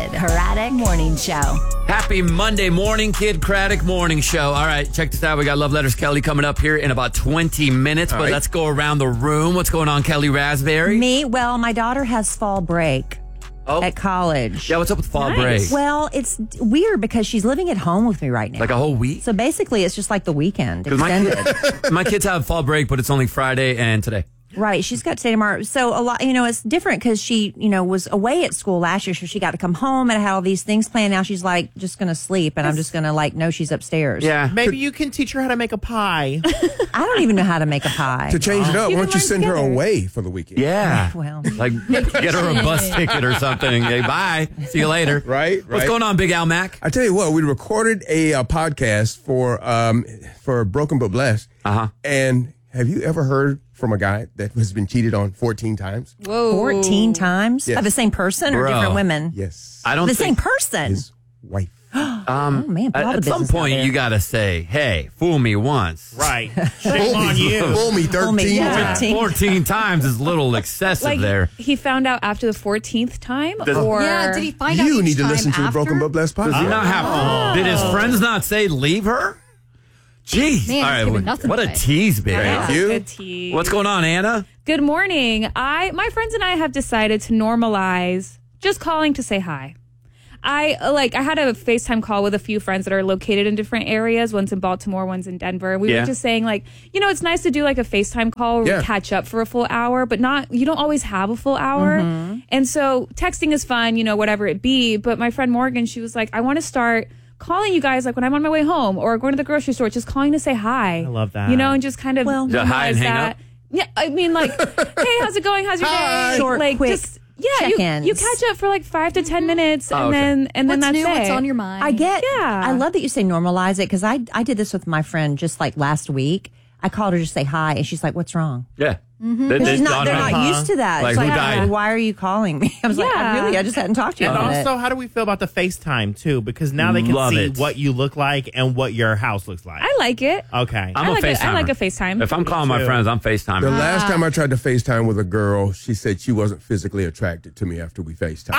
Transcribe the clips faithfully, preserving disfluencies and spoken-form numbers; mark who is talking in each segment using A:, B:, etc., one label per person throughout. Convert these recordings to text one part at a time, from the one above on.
A: Craddock Morning Show.
B: Happy Monday morning, Kid Craddock Morning Show. All right, check this out. We got Love Letters Kelly coming up here in about twenty minutes,
C: All
B: but
C: right.
B: let's go around the room. What's going on, Kelly Raspberry?
D: Me? Well, my daughter has fall break
B: Oh.
D: at college.
B: Yeah, what's up with fall
A: Nice.
B: break?
D: Well, it's weird because she's living at home with me right now.
B: Like a whole week?
D: So basically, it's just like the weekend
B: 'Cause my,
D: extended.
B: my kids have fall break, but it's only Friday and today.
D: Right. She's got to stay tomorrow. So a lot, you know, it's different because she, you know, was away at school last year. So she got to come home and had all these things planned. Now she's like, just going to sleep. And I'm just going to like, know she's upstairs.
B: Yeah.
C: Maybe you can teach her how to make a pie.
D: I don't even know how to make a pie.
E: To change it up,
A: You
E: why
A: can
E: don't you
A: learn
E: send her
A: together.
E: away for the weekend?
B: Yeah.
D: Well.
B: Like, get her a bus ticket or something. Hey, bye. See you later.
E: Right,
B: What's
E: right.
B: going on, Big Al Mac?
E: I tell you what, we recorded a, uh podcast for um for Broken But Blessed.
B: Uh-huh.
E: And have you ever heard from a guy that has been cheated on fourteen times?
A: Whoa.
D: fourteen times?
E: Yes.
D: By the same person or
B: Bro.
D: different women?
E: Yes.
B: I don't
D: The same
B: think...
D: person.
E: His wife.
B: Um,
D: Oh, man, put all
B: at
D: the
B: at some
D: business out
B: point,
D: there.
B: you got to say, hey, fool me once.
C: Right. Shame on you.
E: Fool me
D: Fool me,
E: thirteen
D: yeah.
E: times.
B: fourteen times is a little excessive
F: Like
B: there.
F: he found out after the fourteenth time,
B: Does-
F: or
A: Yeah, did he find out
E: You
A: each
E: need to
A: time
E: listen to the
A: after?
E: Broken But Blessed podcast.
B: Does he not have... Did his friends not say leave her? Jeez.
A: Man,
B: All
A: he's
B: right,
A: giving
B: what
A: nothing
B: what a
A: away.
B: tease, baby.
E: Thank you.
F: Good tea.
B: What's going on, Anna?
F: Good morning. I my friends and I have decided to normalize just calling to say hi. I like I had a FaceTime call with a few friends that are located in different areas. One's in Baltimore, one's in Denver. We
B: Yeah.
F: were just saying like, you know, it's nice to do like a FaceTime call where
E: Yeah.
F: we catch up for a full hour, but not you don't always have a full hour. And so texting is fun, you know, whatever it be. But my friend Morgan, she was like, I want to start calling you guys like when I'm on my way home or going to the grocery store, just calling to say hi.
C: I love that.
F: You know, and just kind of
D: Well-
B: Yeah, hi and
F: normalize
B: hang
F: that.
B: up?
F: Yeah, I mean, like, hey, how's it going? How's your
E: Hi.
F: day?
D: Short,
F: like,
D: quick
F: just yeah, you,
D: check-ins.
F: you catch up for like five to ten minutes, and
B: Oh, okay.
F: then and then
A: What's
F: that's
A: new?
F: it.
A: What's on your mind?
D: I get.
F: Yeah.
D: I love that you say normalize it because I I did this with my friend just like last week. I called her to say hi, and she's like, "What's wrong?"
B: Yeah.
F: Mm-hmm.
B: They- they
D: She's not,
B: dawned
D: they're
B: on
D: not
B: me.
D: used to that.
B: Like,
D: It's
B: who
D: like,
B: died?
D: why are you calling me? I was like, I
F: Yeah.
D: really, I just hadn't talked to you
C: And
D: about
C: also,
D: it.
C: how do we feel about the FaceTime, too? Because now they can
B: Love
C: see
B: it.
C: what you look like and what your house looks like.
F: I like it.
C: Okay.
B: I'm
F: I
B: a
F: like a- I
B: FaceTimer.
F: like a FaceTime.
B: If I'm calling my
C: too.
B: friends, I'm FaceTiming.
E: The last time I tried to FaceTime with a girl, she said she wasn't physically attracted to me after we FaceTime.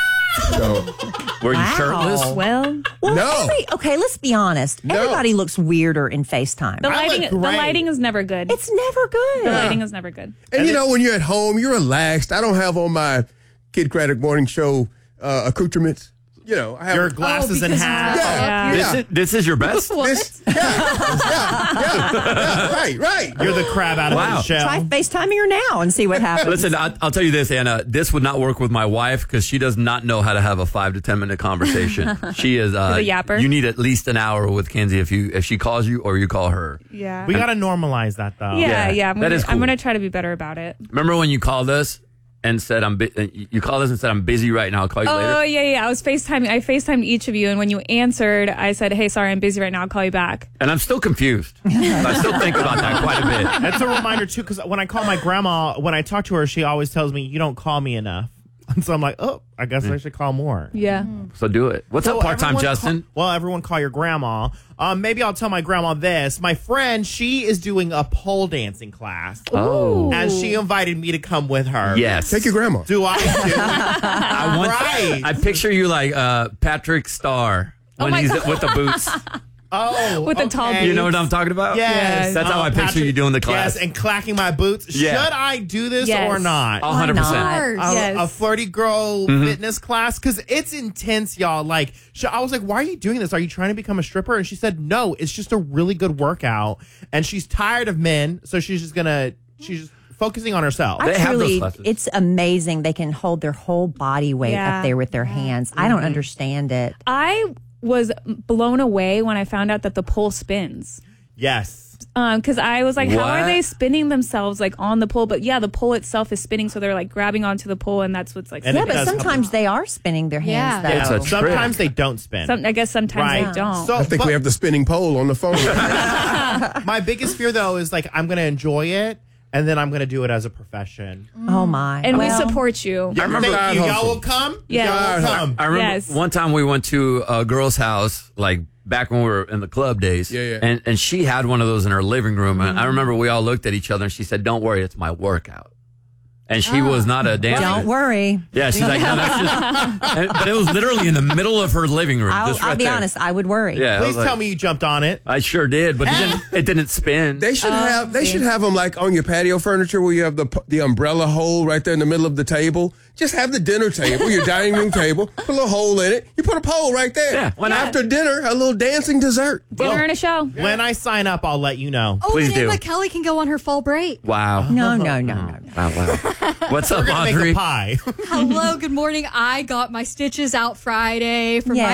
E: So,
B: Were you
D: Wow.
B: shirtless?
F: Well,
D: Well,
E: No.
D: every, okay, let's be honest.
E: No.
D: Everybody looks weirder in FaceTime.
F: the
C: I
F: lighting
C: look
F: the
C: great.
F: lighting is never good.
D: It's never good.
F: the lighting is never good.
E: and you know, when you're at home, you're relaxed. I don't have on my Kid Craddock Morning Show uh, accoutrements. You know, I have
C: Your glasses and
A: because
C: hat.
E: Yeah,
F: Yeah.
B: This, is, this is your best?
E: This, yeah, yeah, yeah, yeah, right, right.
C: You're the crab out of
B: Wow.
C: the shell.
D: Try FaceTiming her now and see what happens.
B: Listen, I, I'll tell you this, Anna. This would not work with my wife because she does not know how to have a five to ten minute conversation. She is uh,
F: She's a yapper.
B: You need at least an hour with Kenzie if you if she calls you or you call her.
F: Yeah.
C: We got to normalize that, though.
F: yeah,
B: Yeah,
F: yeah. I'm
B: that
F: gonna,
B: is
F: I'm
B: cool.
F: gonna try to be better about it.
B: Remember when you called us and said I'm bu- you called us and said I'm busy right now. I'll call you
F: Oh
B: later.
F: yeah, yeah. I was FaceTiming. I FaceTimed each of you, and when you answered, I said, "Hey, sorry, I'm busy right now. I'll call you back."
B: And I'm still confused. I still think about that quite a bit.
C: That's a reminder, too, because when I call my grandma, when I talk to her, she always tells me, you don't call me enough. And so I'm like, oh, I guess I should call more.
F: Yeah.
B: So do it. What's
C: So
B: up, part time
C: everyone
B: Justin?
C: Call, well, everyone call your grandma. Um, maybe I'll tell my grandma this. My friend, she is doing a pole dancing class.
B: Oh,
C: And she invited me to come with her.
B: yes.
E: Take your grandma.
C: Do I do?
B: I want.
C: Right.
B: I picture you like uh, Patrick Starr when
F: my
B: he's
F: God.
B: with the boots.
C: Oh,
F: With the tall
C: okay.
B: You know what I'm talking about?
C: Yes.
B: That's how
C: Um,
B: I picture
C: Patrick-
B: you doing the class.
C: Yes, and clacking my boots.
B: Yeah.
C: Should I do this
F: Yes.
C: or not?
B: one hundred percent.
D: not?
A: Of
C: a,
A: course.
F: Yes.
C: a flirty girl fitness class because it's intense, y'all. Like, sh- I was like, "Why are you doing this? Are you trying to become a stripper?" And she said, "No, it's just a really good workout." And she's tired of men, so she's just gonna she's just focusing on herself.
D: I
B: They have those
D: truly,
B: lessons.
D: it's amazing. They can hold their whole body weight
F: Yeah.
D: up there with their hands. I don't understand it.
F: I was blown away when I found out that the pole spins.
C: yes,
F: Um, because I was like, how are
B: What?
F: they spinning themselves like on the pole? But yeah, the pole itself is spinning, so they're like grabbing onto the pole, and that's what's like.
C: And
D: Yeah,
C: it
D: but
C: does
D: sometimes
C: help.
D: they are spinning their hands.
A: Yeah.
D: though.
B: It's a
C: sometimes
B: trick.
C: they don't spin.
F: Some, I guess sometimes
C: Right.
F: they don't.
C: So,
E: I think
C: but
E: we have the spinning pole on the phone.
C: my biggest fear though is like I'm gonna enjoy it, and then I'm gonna do it as a profession.
D: Oh my!
F: and
D: Well,
F: we support you.
B: I remember.
C: Thank you.
E: Side
C: Y'all
E: hustle.
C: will come.
F: Yeah.
C: Y'all will come.
B: I remember
F: Yes.
B: one time we went to a girl's house, like back when we were in the club days.
E: Yeah, yeah.
B: And and she had one of those in her living room. And I remember we all looked at each other and she said, "Don't worry, it's my workout." And she was not a dancer.
D: Don't worry.
B: Yeah, she's like, no, that's just. And- but it was literally in the middle of her living room.
D: I'll,
B: just right
D: I'll be
B: there.
D: honest. I would worry.
B: Yeah, I
C: Please
B: was like-
C: tell me you jumped on it.
B: I sure did, but it didn't, it didn't spin.
E: They should have they should have them like on your patio furniture where you have the the umbrella hole right there in the middle of the table. Just have the dinner table, your dining room table, put a little hole in it. You put a pole right there.
B: Yeah, why
E: and
B: not?
E: after dinner, a little dancing dessert.
F: Dinner and a show.
C: When I sign up, I'll let you know.
G: Oh,
B: Please
G: then Emma
B: do.
G: Kelly can go on her fall break.
B: Wow.
D: No, no, no, no, no.
B: Wow, wow. What's up,
C: We're gonna make
B: Audrey?
C: a pie.
G: Hello, good morning. I got my stitches out Friday for
D: Yay.
G: my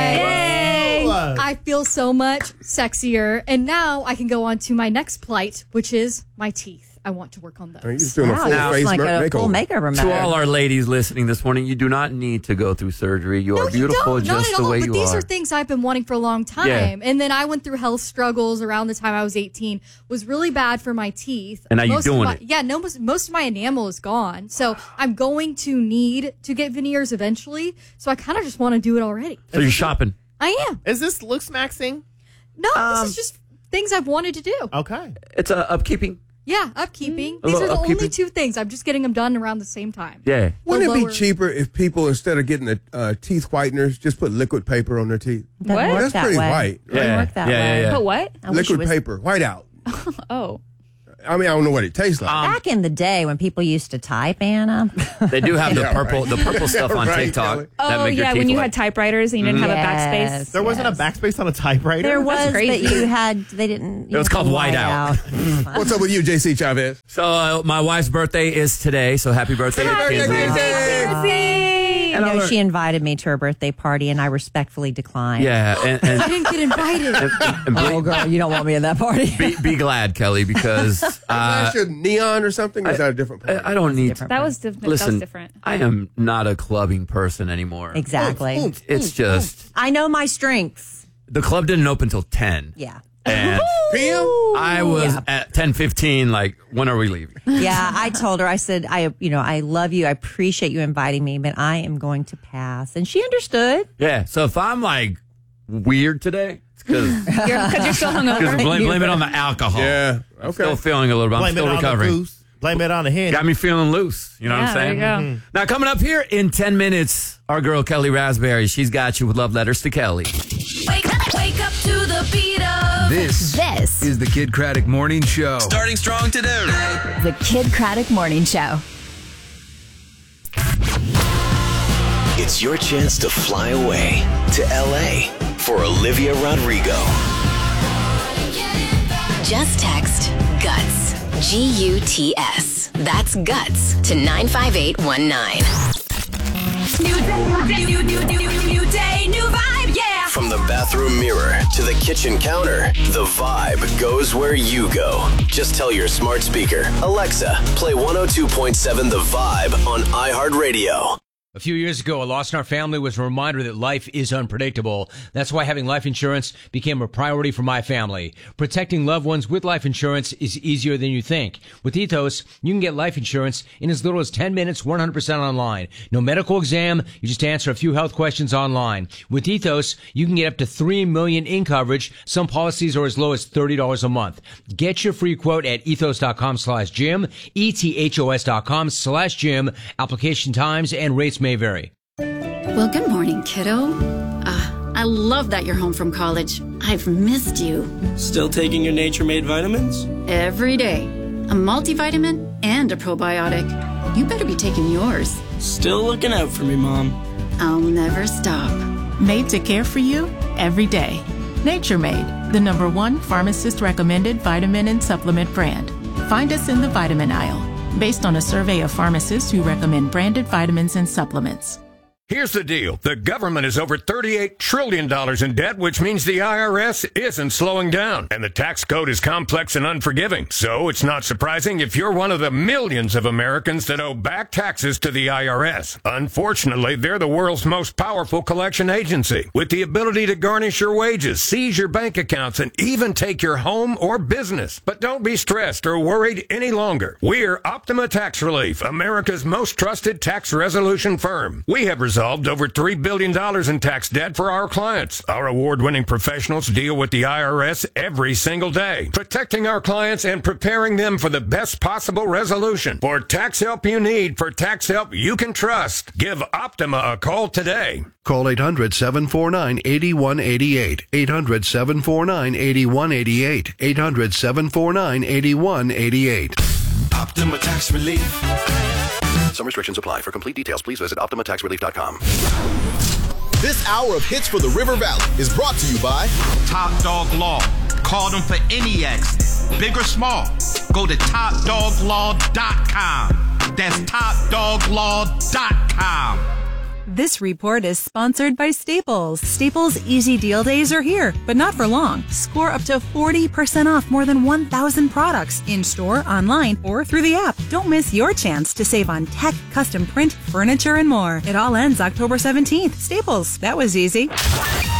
G: eyes.
C: Woo!
G: I feel so much sexier. And now I can go on to my next plight, which is my teeth. I want to work on those.
E: Are you just doing a
D: Wow,
E: full
D: that's
E: face
D: like
E: ma-
D: a full
E: makeover?
D: makeover.
B: To
D: mode.
B: all our ladies listening this morning, you do not need to go through surgery. You
G: No,
B: are beautiful
G: you don't.
B: just
G: Not at
B: the
G: all.
B: way
G: but
B: you
G: these
B: are.
G: are things I've been wanting for a long time.
B: Yeah.
G: And then I went through health struggles around the time I was eighteen. Was really bad for my teeth.
B: And now you're
G: Most of
B: doing
G: my-
B: it.
G: Yeah, no, most, most of my enamel is gone. So I'm going to need to get veneers eventually. So I kind of just want to do it already.
B: So you're shopping.
G: I am.
C: Is this looks maxing?
G: No,
B: Um,
G: this is just things I've wanted to do.
C: Okay.
B: It's a upkeeping.
G: Yeah, upkeeping.
B: A
G: These are
B: little
G: the only
B: upkeeping.
G: two things. I'm just getting them done around the same time.
B: Yeah.
E: Wouldn't
G: The
E: it
G: lower-
E: be cheaper if people, instead of getting the uh, teeth whiteners, just put liquid paper on their teeth?
D: Doesn't
F: What?
D: work
E: That's
D: that
E: pretty
D: way.
E: white.
D: Doesn't
B: Yeah.
D: work that
B: Yeah, yeah,
D: way.
B: yeah.
F: But what?
D: I wish it
E: Liquid
D: was-
E: paper, white out.
F: Oh.
E: I mean, I don't know what it tastes like.
D: Back in the day when people used to type, Anna.
B: They do have the
E: Yeah,
B: purple
E: right.
B: the purple stuff on
E: Right,
B: TikTok
E: Kelly.
B: that
F: Oh,
B: make your
F: yeah,
B: teeth
F: when you
B: white.
F: had typewriters and you didn't have a
D: Yes.
F: backspace.
C: There wasn't a
D: Yes.
C: backspace on a typewriter?
D: There was,
F: crazy.
D: but you had, they didn't.
B: It was called whiteout.
D: whiteout.
E: What's up with you, J C Chavez?
B: So uh, my wife's birthday is today, so happy birthday to
E: Happy
B: Kenzie.
E: birthday,
D: You know, she invited me to her birthday party, and I respectfully declined.
B: Yeah, and, and,
G: I didn't get invited.
B: and be,
D: Oh, girl, you don't want me at that party.
B: be, be glad, Kelly, because uh,
E: Last year, neon or something? Or is that a different party?
B: I, I don't need.
D: different
F: That was, diff- that
B: Listen,
F: was different.
B: I am not a clubbing person anymore.
D: Exactly.
B: It's just
D: I know my strengths.
B: the club didn't open till ten.
D: Yeah.
B: And
E: P M?
B: I was at ten fifteen. Like, when are we leaving?
D: Yeah, I told her, I said, I, you know, I love you. I appreciate you inviting me, but I am going to pass. And she understood.
B: Yeah. So if I'm like weird today, it's because
F: Because you're, you're still hungover.
B: blame, blame it on the alcohol.
E: Yeah.
B: I'm
E: Okay.
B: still feeling a little bit. I'm
C: Blame it
B: still
C: on the
B: recovering.
C: goose. Blame it on the hen.
B: Got me feeling loose. You know
F: Yeah,
B: what I'm saying?
F: there you go.
B: Now, coming up here in ten minutes, our girl Kelly Raspberry, she's got you with love letters to Kelly.
H: Wake up, wake up to the beat of
A: This This
I: is the Kid Craddock Morning Show.
J: Starting strong today.
A: the Kid Craddock Morning Show.
J: It's your chance to fly away to L A for Olivia Rodrigo.
H: Just text GUTS, G U T S. That's GUTS to nine five eight one nine. New day, new, new, new, new, new day, new vibe, yeah.
J: From the bathroom mirror to the kitchen counter, the vibe goes where you go. Just tell your smart speaker, Alexa, play one oh two point seven The Vibe on iHeartRadio.
K: A few years ago, a loss in our family was a reminder that life is unpredictable. That's why having life insurance became a priority for my family. Protecting loved ones with life insurance is easier than you think. With Ethos, you can get life insurance in as little as ten minutes, one hundred percent online. No medical exam, you just answer a few health questions online. With Ethos, you can get up to three million dollars in coverage. Some policies are as low as thirty dollars a month. Get your free quote at ethos.com slash Jim, ethos.com slash Jim. Application times and rates may vary.
L: Well, good morning, kiddo. Uh, I love that you're home from college. I've missed you.
M: Still taking your Nature Made vitamins?
L: Every day. A multivitamin and a probiotic. You better be taking yours.
M: Still looking out for me, Mom.
L: I'll never stop.
N: Made to care for you every day. Nature Made, the number one pharmacist recommended vitamin and supplement brand. Find us in the vitamin aisle, based on a survey of pharmacists who recommend branded vitamins and supplements.
O: Here's the deal. The government is over thirty-eight trillion dollars in debt, which means the I R S isn't slowing down. And the tax code is complex and unforgiving. So it's not surprising if you're one of the millions of Americans that owe back taxes to the I R S. Unfortunately, they're the world's most powerful collection agency, with the ability to garnish your wages, seize your bank accounts, and even take your home or business. But don't be stressed or worried any longer. We're Optima Tax Relief, America's most trusted tax resolution firm. We have resolved resolved over three billion dollars in tax debt for our clients. Our award-winning professionals deal with the I R S every single day, protecting our clients and preparing them for the best possible resolution. For tax help you need, for tax help you can trust, give Optima a call today.
P: Call eight hundred, seven four nine, eight one eight eight. eight hundred, seven four nine, eight one eight eight. eight hundred, seven four nine, eight one eight eight.
Q: Optima Tax Relief.
P: Some restrictions apply. For complete details, please visit optima tax relief dot com.
R: This hour of hits for the River Valley is brought to you by
S: Top Dog Law. Call them for any accident, big or small. Go to top dog law dot com. That's top dog law dot com.
T: This report is sponsored by Staples. Staples Easy Deal Days are here, but not for long. Score up to forty percent off more than one thousand products in-store, online, or through the app. Don't miss your chance to save on tech, custom print, furniture, and more. It all ends October seventeenth. Staples, that was easy.